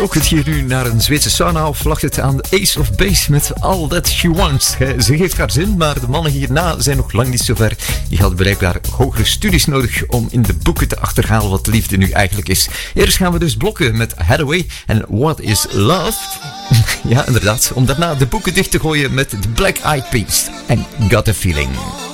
Rookt het hier nu naar een Zweedse sauna of lag het aan de Ace of Base met All That She Wants? Ze geeft haar zin, maar de mannen hierna zijn nog lang niet zo ver. Die hadden blijkbaar hogere studies nodig om in de boeken te achterhalen wat liefde nu eigenlijk is. Eerst gaan we dus blokken met Hathaway en What Is Love? Ja, inderdaad. Om daarna de boeken dicht te gooien met The Black Eyed Peas en Got a Feeling.